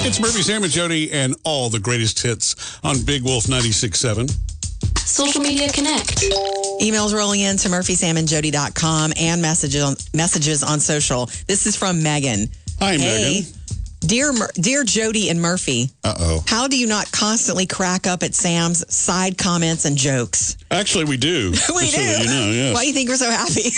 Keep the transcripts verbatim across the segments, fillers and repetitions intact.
It's Murphy, Sam, and Jody, and all the greatest hits on Big Wolf ninety-six point seven. Social Media Connect. Emails rolling in to murphy sam and jody dot com and messages on, messages on social. This is from Megan. Hi, hey, Megan. Dear, Mur- Dear Jody and Murphy. Uh-oh. How do you not constantly crack up at Sam's side comments and jokes? Actually, we do. we Just do. So that you know, yes. Why do you think we're so happy?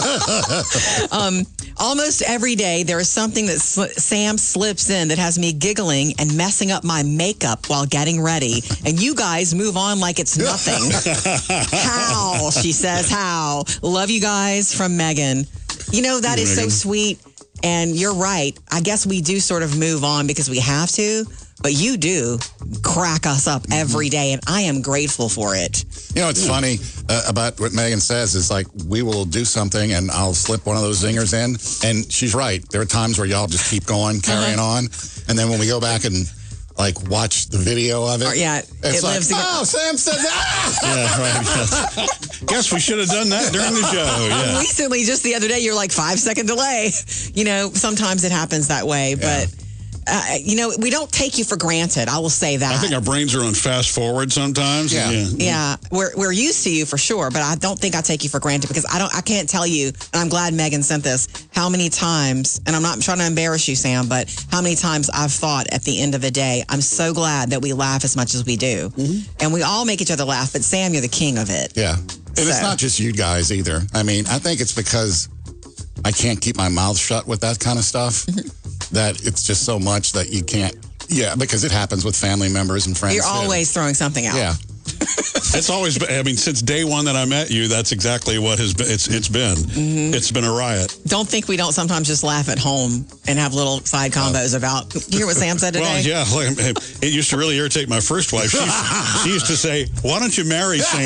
um, almost every day, there is something that sl- Sam slips in that has me giggling and messing up my makeup while getting ready. And you guys move on like it's nothing. How? She says, how? Love you guys, from Megan. You know, that Hey, is Megan. so sweet. And you're right. I guess we do sort of move on because we have to. But you do crack us up every day, and I am grateful for it. You know, it's Yeah. funny uh, about what Megan says is like, we will do something and I'll slip one of those zingers in. And she's right. There are times where y'all just keep going, carrying Uh-huh. on. And then when we go back and like watch the video of it, Or, yeah, it's it like, lives to go- oh, Sam said that. Yeah, right. Yes. Guess we should have done that during the show. Yeah. Recently, just the other day, you're like five second delay. You know, sometimes it happens that way, Yeah. but uh, you know, we don't take you for granted. I will say that. I think our brains are on fast forward sometimes. Yeah. yeah, we're we're used to you for sure, but I don't think I take you for granted because I don't. I can't tell you, and I'm glad Megan sent this. How many times? And I'm not trying to embarrass you, Sam, but how many times I've thought at the end of the day, I'm so glad that we laugh as much as we do, Mm-hmm. and we all make each other laugh. But Sam, you're the king of it. Yeah. And it's So- not just you guys either. I mean, I think it's because I can't keep my mouth shut with that kind of stuff that it's just so much that you can't. Yeah, because it happens with family members and friends. You're too. always throwing something out. Yeah. It's always been, I mean, since day one that I met you, that's exactly what has been, it's, it's been. Mm-hmm. It's been a riot. Don't think we don't sometimes just laugh at home and have little side combos about. You hear what Sam said today? Well, yeah, like, it used to really irritate my first wife. She, she used to say, why don't you marry Sam?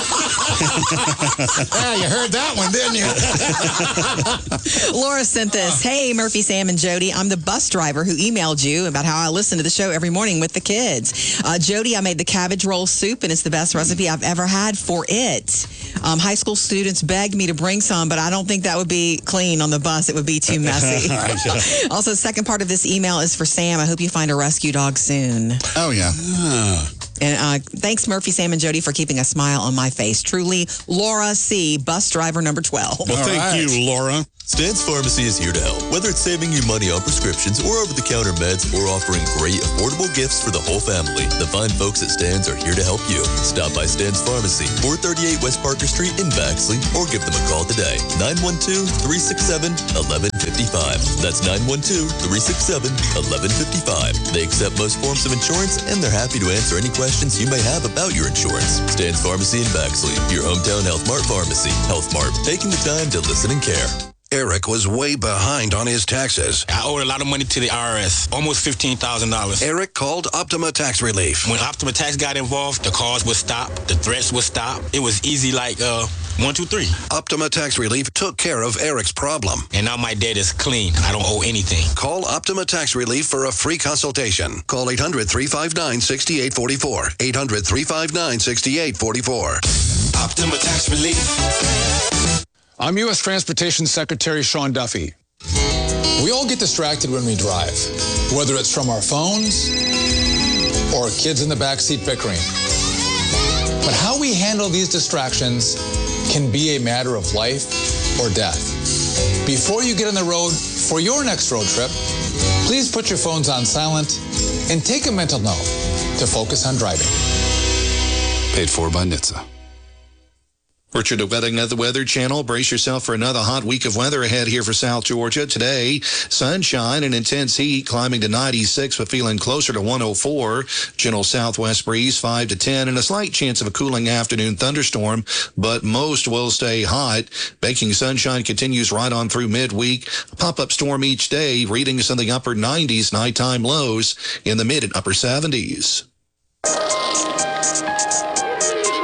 Yeah, you heard that one, didn't you? Laura sent this. Hey, Murphy, Sam, and Jody. I'm the bus driver who emailed you about how I listen to the show every morning with the kids. Uh, Jody, I made the cabbage roll soup, and it's the best recipe I've ever had for it. Um, high school students begged me to bring some, but I don't think that would be clean on the bus. It would be too messy. Also, the second part of this email is for Sam. I hope you find a rescue dog soon. Oh, yeah. Ah. And uh, thanks, Murphy, Sam, and Jody, for keeping a smile on my face. Truly, Laura C., bus driver number twelve. Well, All thank right. you, Laura. Stan's Pharmacy is here to help. Whether it's saving you money on prescriptions or over-the-counter meds or offering great, affordable gifts for the whole family, the fine folks at Stan's are here to help you. Stop by Stan's Pharmacy, four thirty-eight West Parker Street in Baxley, or give them a call today. nine one two, three six seven, one one five five. That's nine one two, three six seven, one one five five. They accept most forms of insurance, and they're happy to answer any questions you may have about your insurance. Stan's Pharmacy in Baxley, your hometown Health Mart pharmacy. Health Mart, taking the time to listen and care. Eric was way behind on his taxes. I owed a lot of money to the I R S, almost fifteen thousand dollars. Eric called Optima Tax Relief. When Optima Tax got involved, the calls would stop, the threats would stop. It was easy like uh, one, two, three. Optima Tax Relief took care of Eric's problem. And now my debt is clean. I don't owe anything. Call Optima Tax Relief for a free consultation. Call eight hundred, three five nine, six eight four four. eight hundred, three five nine, six eight four four. Optima Tax Relief. I'm U S Transportation Secretary Sean Duffy. We all get distracted when we drive, whether it's from our phones or kids in the backseat bickering. But how we handle these distractions can be a matter of life or death. Before you get on the road for your next road trip, please put your phones on silent and take a mental note to focus on driving. Paid for by N H T S A. Richard Wedding of the Weather Channel. Brace yourself for another hot week of weather ahead here for South Georgia. Today, sunshine and intense heat climbing to ninety-six, but feeling closer to one oh four. Gentle southwest breeze five to ten, and a slight chance of a cooling afternoon thunderstorm, but most will stay hot. Baking sunshine continues right on through midweek. A pop-up storm each day, readings in the upper nineties, nighttime lows in the mid and upper seventies.